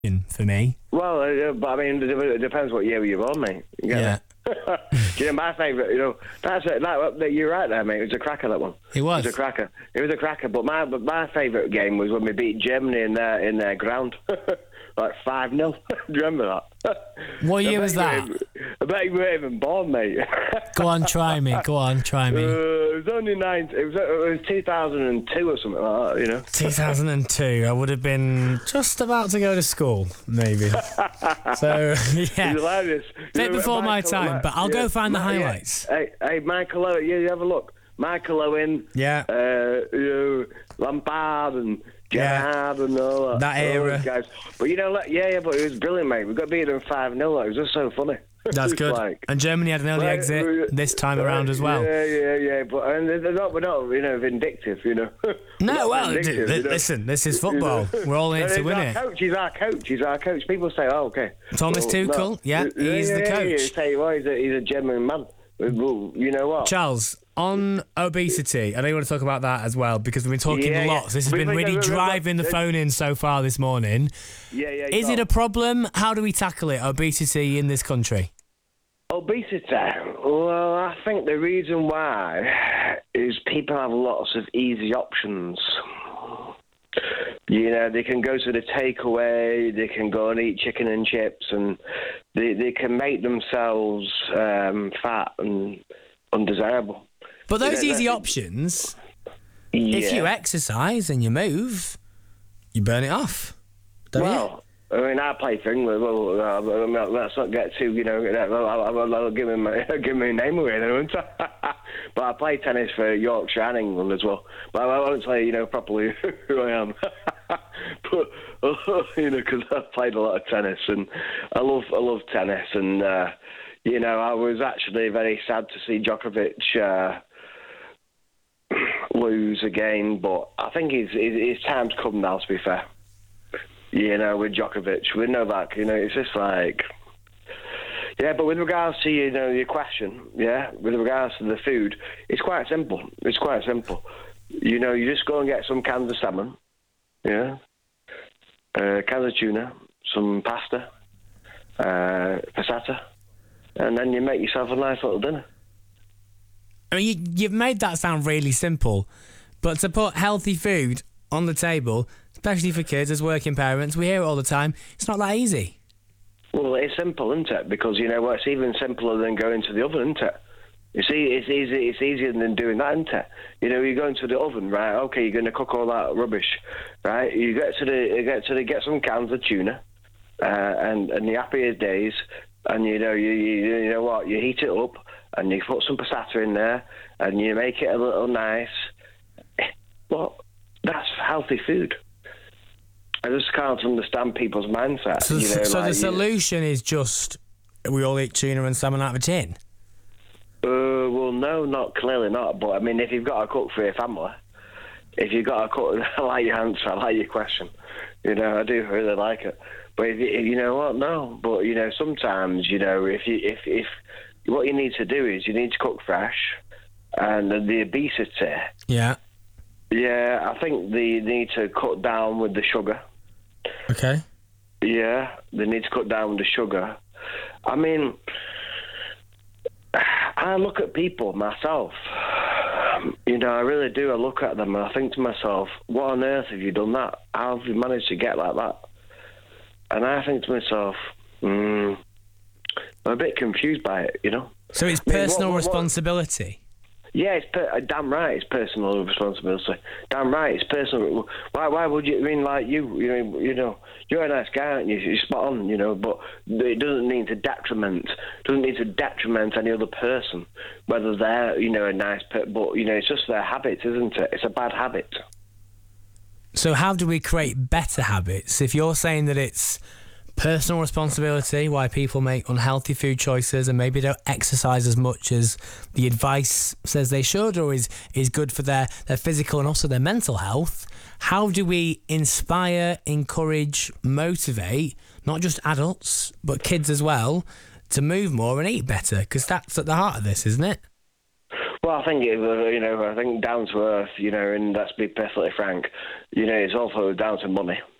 for me. Well, but I mean, it depends what year you're born, mate. Yeah. Do you know my favourite? You know, that's it. You're right there, mate. It was a cracker, that one. It was. It was a cracker. It was a cracker. But my favourite game was when we beat Germany in their ground, like 5-0. Do you remember that? What year was that? I bet you weren't even born, mate. Go on, try me. Go on, try me. It was only it was 2002 or something like that. You know. 2002. I would have been just about to go to school, maybe. So yeah, hilarious. Bit before my time, but I'll go find the highlights. Yeah. Hey, Michael Owen. You have a look. Michael Owen. Yeah. Lampard and Gerrard and all that era. Guys. But you know, but it was brilliant, mate. We got beat them 5-0. It was just so funny. That's good. And Germany had an early exit this time around as well. Yeah. But we're not, vindictive, you know. No, well, listen, this is football. We're all in it to win it. He's our coach. People say, oh, okay. Thomas Tuchel, he's the coach. He's a genuine man. You know what? Charles, on obesity, I know you want to talk about that as well, because we've been talking lots. This has been really driving the phone in so far this morning. Yeah. Is it a problem? How do we tackle it, obesity in this country? Obesity? Well, I think the reason why is people have lots of easy options. You know, they can go to the takeaway, they can go and eat chicken and chips, and they can make themselves fat and undesirable. But those easy options, if you exercise and you move, you burn it off, don't you? I mean, I play for England. Well, let's not get too, I'll give me my name away then, won't I? But I play tennis for Yorkshire and England as well. But I won't say, properly who I am. But, because I've played a lot of tennis and I love tennis. And, I was actually very sad to see Djokovic lose again. But I think his time's come now, to be fair. With Djokovic, with Novak, it's just like... Yeah, but with regards to, your question, with regards to the food, it's quite simple. You just go and get some cans of salmon, cans of tuna, some pasta, passata, and then you make yourself a nice little dinner. I mean, you've made that sound really simple, but to put healthy food on the table, especially for kids as working parents, we hear it all the time, it's not that easy. Well, it's simple, isn't it? Because, it's even simpler than going to the oven, isn't it? You see, it's easier than doing that, isn't it? You go into the oven, right? Okay, you're going to cook all that rubbish, right? You get some cans of tuna, and the happy as days, and you know what? You heat it up, and you put some passata in there, and you make it a little nice. Well, that's healthy food. I just can't understand people's mindset. So the solution is just we all eat tuna and salmon out of a tin? Well, no, clearly not. But, I mean, if you've got to cook for your family, if you've got to cook... I like your answer, I like your question. I do really like it. But, if you know what, no. But, sometimes, if what you need to do is you need to cook fresh. And the obesity... Yeah, I think they need to cut down with the sugar. Okay. Yeah, they need to cut down with the sugar. I mean, I look at people myself. I really do. I look at them and I think to myself, what on earth have you done that? How have you managed to get like that? And I think to myself, I'm a bit confused by it, So it's personal responsibility? Yeah, it's damn right. It's personal responsibility. Damn right, it's personal. Why would you? I mean, like you're a nice guy, aren't you? You're spot on, but it doesn't need to detriment. Any other person, whether they're a nice person. But it's just their habit, isn't it? It's a bad habit. So how do we create better habits? If you're saying that it's personal responsibility, why people make unhealthy food choices and maybe don't exercise as much as the advice says they should, or is good for their physical and also their mental health, how do we inspire, encourage, motivate, not just adults, but kids as well, to move more and eat better? Because that's at the heart of this, isn't it? Well, I think I think down to earth, and let's be perfectly frank, it's also down to money.